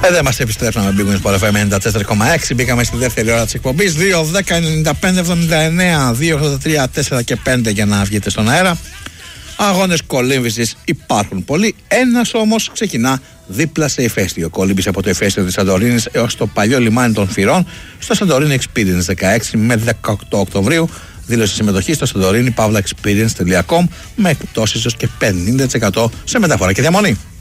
Εδώ είμαστε, επιστρέψαμε με Big Wins Sport FM 94,6. Μπήκαμε στη δεύτερη ώρα της εκπομπής. 2, 10, 95, 79, 2, 83, 4 και 5 για να βγείτε στον αέρα. Αγώνες κολύμβησης υπάρχουν πολλοί. Ένας όμως ξεκινά δίπλα σε ηφαίστειο. Κολύμβησε από το ηφαίστειο της Σαντορίνης έως το παλιό λιμάνι των Φυρών στο Santorini Experience 16 με 18 Οκτωβρίου. Δήλωσε συμμετοχή στο Santorini Pavla Experience.com με εκπτώσεις έως και 50% σε μεταφορά και διαμονή.